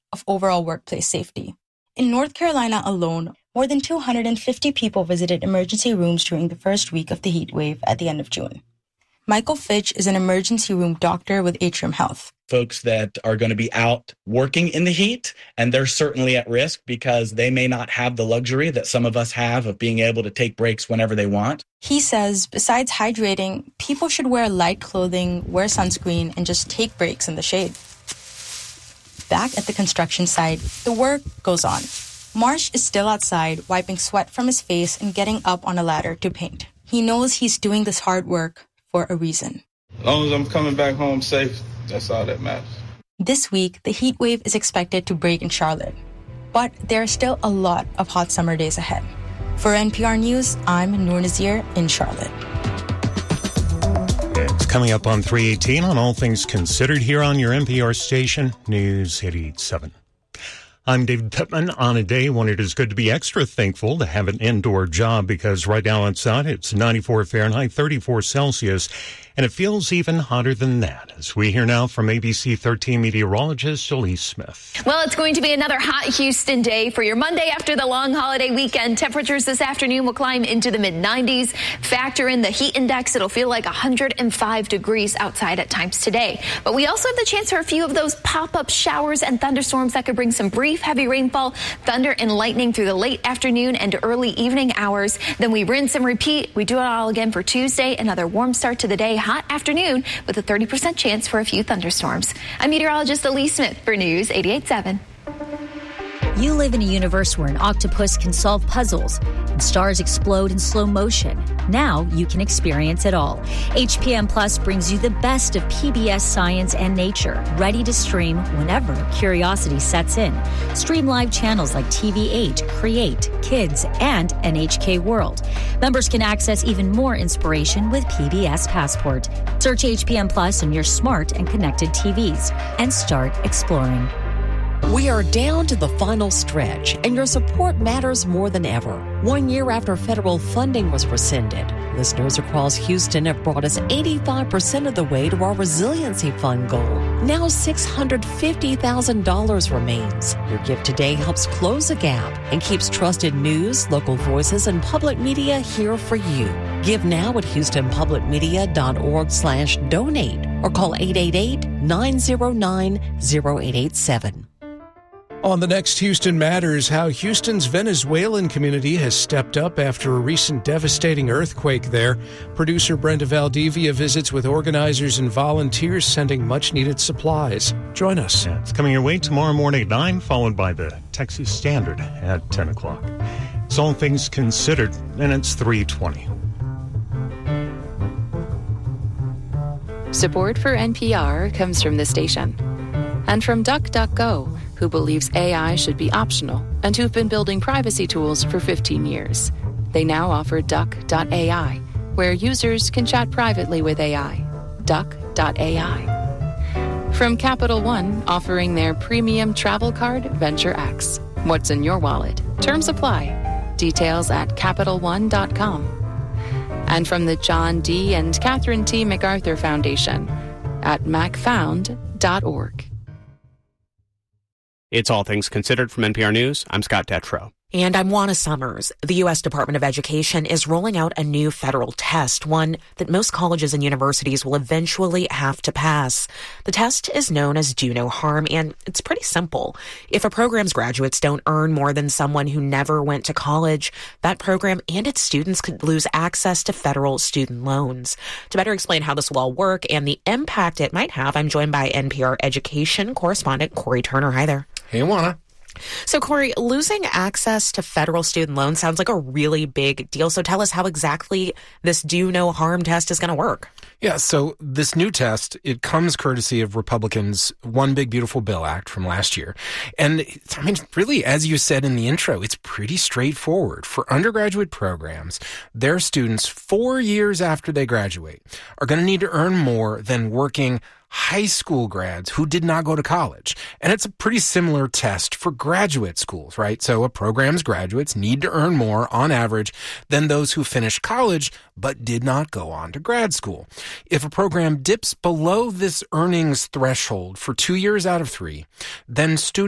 of overall workplace safety. In North Carolina alone, more than 250 people visited emergency rooms during the first week of the heat wave at the end of June. Michael Fitch is an emergency room doctor with Atrium Health. Folks that are going to be out working in the heat, and they're certainly at risk because they may not have the luxury that some of us have of being able to take breaks whenever they want. He says, besides hydrating, people should wear light clothing, wear sunscreen, and just take breaks in the shade. Back at the construction site, the work goes on. Marsh is still outside, wiping sweat from his face and getting up on a ladder to paint. He knows he's doing this hard work for a reason. As long as I'm coming back home safe, that's all that matters. This week, the heat wave is expected to break in Charlotte, but there are still a lot of hot summer days ahead. For NPR News, I'm Noor Nazir in Charlotte. It's coming up on 3:18 on All Things Considered here on your NPR station, News 88.7. I'm David Pittman. On a day when it is good to be extra thankful to have an indoor job because right now outside it's 94 Fahrenheit, 34 Celsius, and it feels even hotter than that. As we hear now from ABC 13 meteorologist Elise Smith. Well, it's going to be another hot Houston day for your Monday after the long holiday weekend. Temperatures this afternoon will climb into the mid-90s. Factor in the heat index. It'll feel like 105 degrees outside at times today. But we also have the chance for a few of those pop-up showers and thunderstorms that could bring some brief heavy rainfall, thunder and lightning through the late afternoon and early evening hours. Then we rinse and repeat. We do it all again for Tuesday. Another warm start to the day, hot afternoon with a 30% chance for a few thunderstorms. I'm meteorologist Elise Smith for News 88.7. You live in a universe where an octopus can solve puzzles and stars explode in slow motion. Now you can experience it all. HPM Plus brings you the best of PBS science and nature, ready to stream whenever curiosity sets in. Stream live channels like TV8, Create, Kids, and NHK World. Members can access even more inspiration with PBS Passport. Search HPM Plus on your smart and connected TVs and start exploring. We are down to the final stretch, and your support matters more than ever. 1 year after federal funding was rescinded, listeners across Houston have brought us 85% of the way to our Resiliency Fund goal. Now $650,000 remains. Your gift today helps close the gap and keeps trusted news, local voices, and public media here for you. Give now at HoustonPublicMedia.org/donate or call 888-909-0887. On the next Houston Matters, how Houston's Venezuelan community has stepped up after a recent devastating earthquake there. Producer Brenda Valdivia visits with organizers and volunteers sending much-needed supplies. Join us. Yeah, it's coming your way tomorrow morning at 9, followed by the Texas Standard at 10 o'clock. It's All Things Considered, and it's 3:20. Support for NPR comes from the station and from DuckDuckGo, who believes AI should be optional and who've been building privacy tools for 15 years. They now offer Duck.ai, where users can chat privately with AI. Duck.ai. From Capital One, offering their premium travel card, Venture X. What's in your wallet? Terms apply. Details at CapitalOne.com. And from the John D. and Catherine T. MacArthur Foundation at macfound.org. It's All Things Considered from NPR News. I'm Scott Detrow. And I'm Juana Summers. The U.S. Department of Education is rolling out a new federal test, one that most colleges and universities will eventually have to pass. The test is known as Do No Harm, and it's pretty simple. If a program's graduates don't earn more than someone who never went to college, that program and its students could lose access to federal student loans. To better explain how this will all work and the impact it might have, I'm joined by NPR education correspondent Corey Turner. Hi there. Hey, Juana. So, Corey, losing access to federal student loans sounds like a really big deal. So tell us how exactly this Do No Harm test is going to work. Yeah, so this new test, it comes courtesy of Republicans' One Big Beautiful Bill Act from last year. And, I mean, really, as you said in the intro, it's pretty straightforward. For undergraduate programs, their students 4 years after they graduate are going to need to earn more than working high school grads who did not go to college. And it's a pretty similar test for graduate schools, right? So a program's graduates need to earn more on average than those who finished college but did not go on to grad school. If a program dips below this earnings threshold for 2 years out of 3, then students